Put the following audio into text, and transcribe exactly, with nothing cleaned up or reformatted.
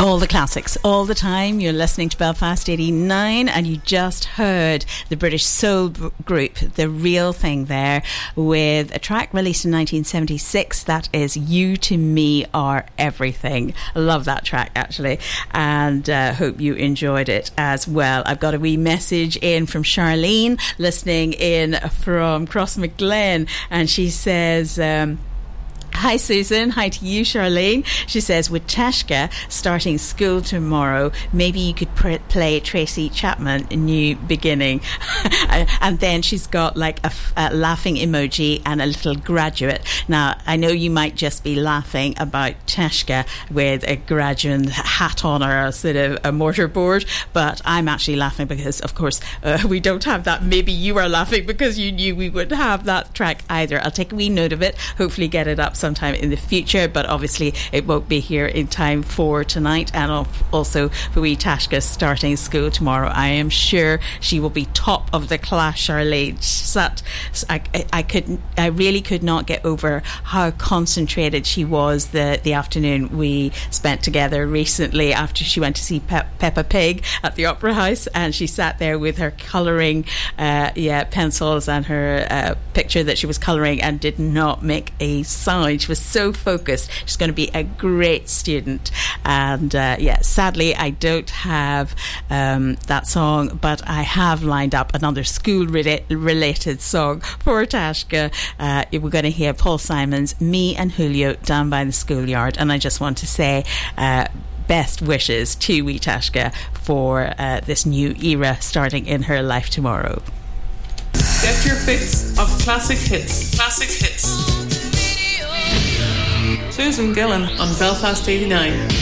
All the classics, all the time. You're listening to Belfast eighty-nine, and you just heard the British soul b- group The Real Thing there, with a track released in nineteen seventy-six that is You to Me Are Everything. I love that track, actually, and uh, hope you enjoyed it as well. I've got a wee message in from Charlene, listening in from Crossmaglen, and she says... Um, Hi Susan, hi to you Charlene. She says, with Tashka starting school tomorrow, maybe you could pr- play Tracy Chapman, New Beginning. And then she's got like a, f- a laughing emoji and a little graduate. Now, I know you might just be laughing about Tashka with a graduate hat on or a sort of a mortarboard, but I'm actually laughing because, of course, uh, we don't have that. Maybe you are laughing because you knew we would have that track either. I'll take a wee note of it, hopefully get it up sometime in the future, but obviously it won't be here in time for tonight. And also for wee Tashka starting school tomorrow, I am sure she will be top of the class. Charlene, Sat, I, I could, I really could not get over how concentrated she was the the afternoon we spent together recently after she went to see Pe- Peppa Pig at the Opera House, and she sat there with her colouring, uh, yeah, pencils and her uh, picture that she was colouring, and did not make a sound. She was so focused. She's going to be a great student. And uh, yeah, sadly I don't have um, that song, but I have lined up another school rela- related song for Tashka. Uh, we're going to hear Paul Simon's Me and Julio Down by the Schoolyard, and I just want to say uh, best wishes to wee Tashka for uh, this new era starting in her life tomorrow. Get your fix of classic hits. Classic hits. Susan Gillan on Belfast eighty-nine.